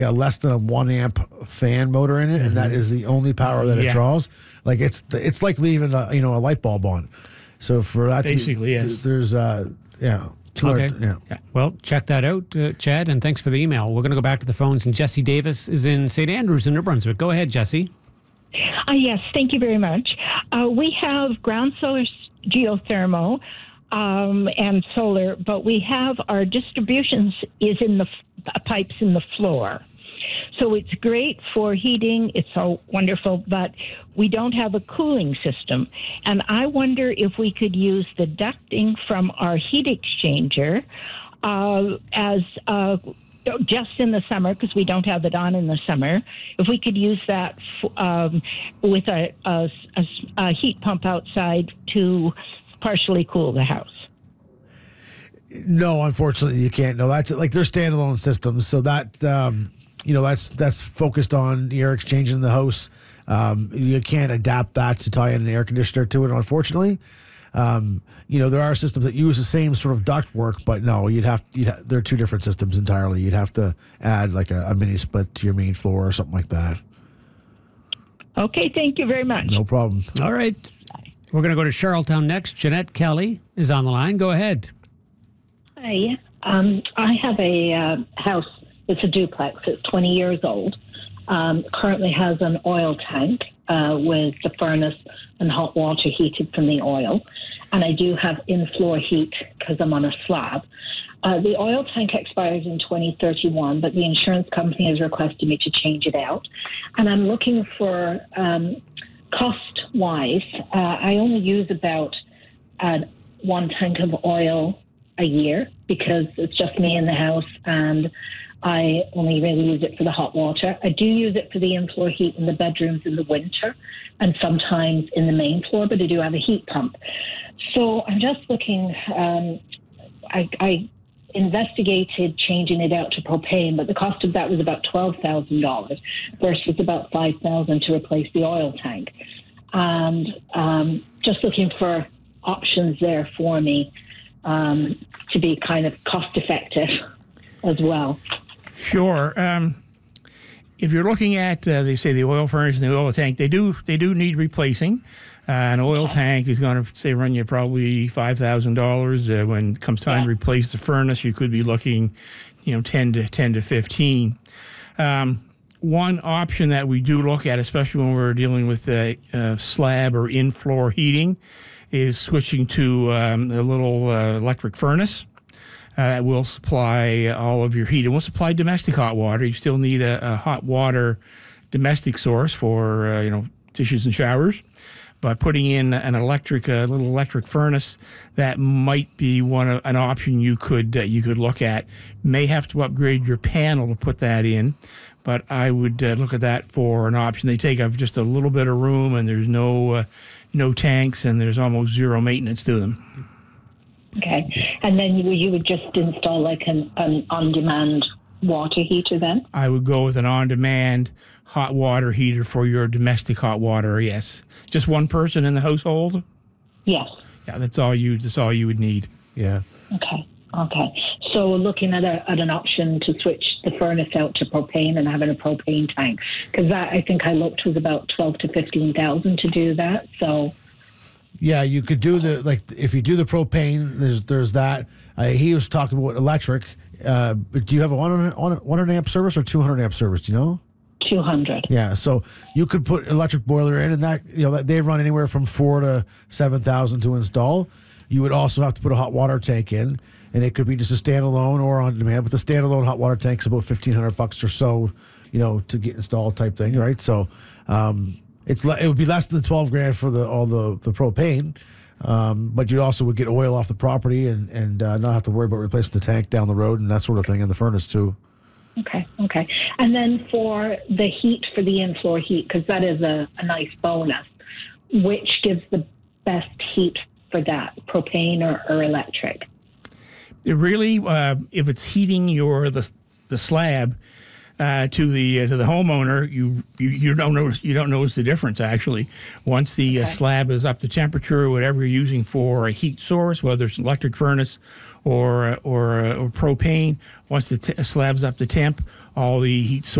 less than a 1 amp fan motor in it, and that is the only power that it draws. Like it's like leaving a light bulb on. So for that, basically, yes. There's Okay. Yeah. Well, check that out, Chad, and thanks for the email. We're going to go back to the phones, and Jesse Davis is in St. Andrews in New Brunswick. Go ahead, Jesse. Yes, thank you very much. We have ground solar geothermal and solar, but we have our distributions is in the pipes in the floor. So it's great for heating. It's so wonderful, but we don't have a cooling system. And I wonder if we could use the ducting from our heat exchanger as just in the summer, because we don't have it on in the summer. If we could use that with a heat pump outside to partially cool the house. No, unfortunately, you can't. No, that's like they're standalone systems. So that that's focused on the air exchange in the house. You can't adapt that to tie in an air conditioner to it, unfortunately. There are systems that use the same sort of duct work, but no, they're two different systems entirely. You'd have to add like a mini split to your main floor or something like that. Okay, thank you very much. No problem. All right. We're going to go to Charlottetown next. Jeanette Kelly is on the line. Go ahead. Hi. I have a house. It's a duplex. It's 20 years old. Currently has an oil tank with the furnace and hot water heated from the oil. And I do have in-floor heat because I'm on a slab. The oil tank expires in 2031, but the insurance company has requested me to change it out. And I'm looking for, cost-wise, I only use about 1 tank of oil a year because it's just me in the house and I only really use it for the hot water. I do use it for the in-floor heat in the bedrooms in the winter and sometimes in the main floor, but I do have a heat pump. So I'm just looking, I investigated changing it out to propane, but the cost of that was about $12,000 versus about $5,000 to replace the oil tank. And just looking for options there for me to be kind of cost effective as well. Sure. If you're looking at, they say the oil furnace and the oil tank, they do need replacing. An oil tank is going to, say, run you probably $5,000. When it comes time to replace the furnace, you could be looking, 10 to 15. One option that we do look at, especially when we're dealing with slab or in-floor heating, is switching to a little electric furnace. That will supply all of your heat. It won't supply domestic hot water. You still need a hot water domestic source for dishes and showers. But putting in an little electric furnace, that might be an option you could look at. May have to upgrade your panel to put that in, but I would look at that for an option. They take up just a little bit of room, and there's no tanks, and there's almost zero maintenance to them. Okay, and then you would just install like an on-demand water heater then? I would go with an on-demand hot water heater for your domestic hot water, yes. Just one person in the household? Yes. Yeah, that's all you would need. Yeah. Okay. So we're looking at an option to switch the furnace out to propane and having a propane tank. Because that, I think I looked, was about $12,000 to $15,000 to do that, so... Yeah, you could do if you do the propane, there's that. He was talking about electric. But do you have a 100 amp service or 200 amp service? Do you know? 200. Yeah, so you could put an electric boiler in, and that they run anywhere from $4,000 to $7,000 to install. You would also have to put a hot water tank in, and it could be just a standalone or on demand. But the standalone hot water tank is about $1,500 or so, to get installed type thing, right? So. It would be less than $12,000 for all the propane, but you also would get oil off the property and not have to worry about replacing the tank down the road and that sort of thing, and the furnace too. Okay. And then for the heat, for the in-floor heat, because that is a nice bonus, which gives the best heat for that, propane or electric? It really, if it's heating the slab, to the homeowner, you don't notice the difference actually. Once the slab is up to temperature, whatever you're using for a heat source, whether it's an electric furnace or propane, once the slab's up to temp, all the heat